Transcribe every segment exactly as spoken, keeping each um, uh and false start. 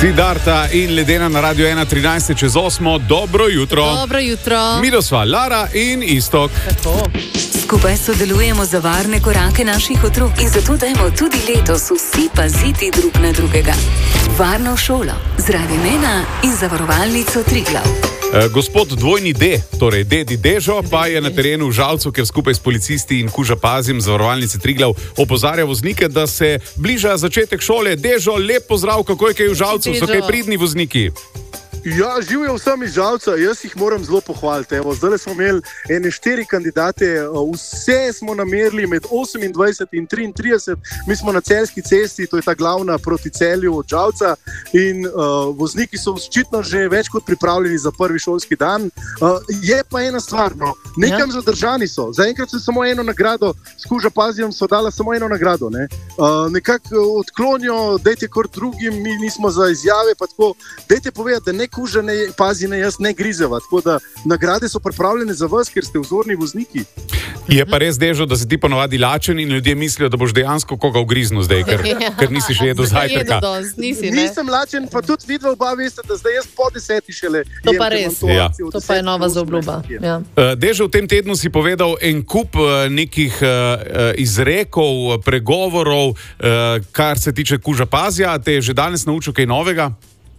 Siddharta in Ledena na Radio ena, trinajst čez osmo. Dobro jutro. Dobro jutro. Mi sva Lara in Iztok. Tako. Skupaj sodelujemo za varne korake naših otrok in zato dajmo tudi letos vsi paziti drug na drugega. Varno šolo z Radio ena in zavarovalnico Triglav. E, gospod dvojni D, torej dedi Dežo, pa je na terenu v Žalcu, ker skupaj s policisti in Kuža Pazim zavarovalnice Triglav opozarja voznike, da se bliža začetek šole. Dežo, lep pozdrav, kako je kaj v Žalcu, so kaj pridni vozniki? Ja, živijo vsem iz Žalca, jaz jih moram zelo pohvaliti. Evo, zdaj smo imeli ene štiri kandidate, vse smo namerili med osemindvajset in triintrideset, mi smo na Celjski cesti, to je ta glavna proti Celju od Žalca in uh, vozniki so očitno že več kot pripravljeni za prvi šolski dan. Uh, je pa ena stvar, no, nekam ja. zadržani so, zaenkrat so samo eno nagrado, s Kuža Pazijem so dala samo eno nagrado, ne? uh, nekako odklonijo, dajte kar drugim, mi nismo za izjave, pa tako, dajte povedati, da ne Kuža ne pazi, ne jaz ne grizeva, tako da nagrade so pripravljene za vas, ker ste vzorni vozniki. Je pa res, Dežo, da si ti ponovadi lačen in ljudje mislijo, da boš dejansko koga ugriznil zdaj, ker, ker nisi še jedel zajtrka. Nisi, Nisem lačen, pa tudi vidva oba veste, da zdaj jaz po deseti šele. To pa res, to, ja. to pa je nova zaobljuba. Ja. Dežo, v tem tednu si povedal en kup nekih uh, izrekov, pregovorov, uh, kar se tiče Kuža Pazija. Te je že danes naučil kaj novega?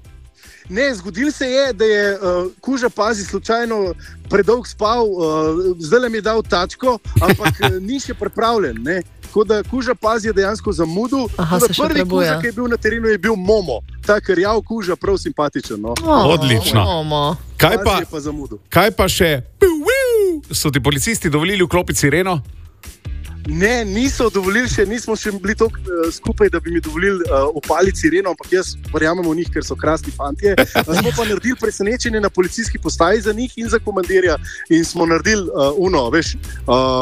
Ne, zgodil se je, da je uh, Kuža Pazi slučajno predolg spal, uh, zdaj mi je dal tačko, ampak ni še pripravljen. Ne? Tako da Kuža Pazi je dejansko zamudil. Aha, se še prvi prebuja. Kuža, ki je bil na terenu, je bil Momo. Ta krjav Kuža, prav simpatičen. No? Oh, Odlično. Momo. Kaj pa, pa zamudil. kaj pa še? So ti policisti dovolili vklopiti sireno? Ne, niso dovolili še, nismo še bili toliko uh, skupaj, da bi mi dovolili uh, opaliti sireno, ampak jaz verjamem v njih, ker so krasni fantje. Smo pa naredili presenečenje na policijski postaji za njih in za komandirja in smo naredili uh, uno, veš, uh,